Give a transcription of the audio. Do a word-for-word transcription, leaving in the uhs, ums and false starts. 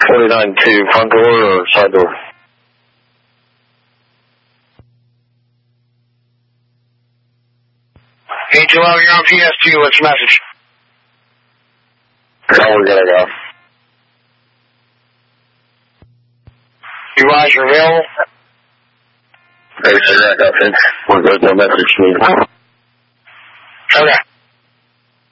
forty-nine to front door or side door? eight two zero, you're on P S two. What's your message? Oh, we gotta go. You rise, you're available? Hey, sir, I got it. We're good. No message needed. Okay.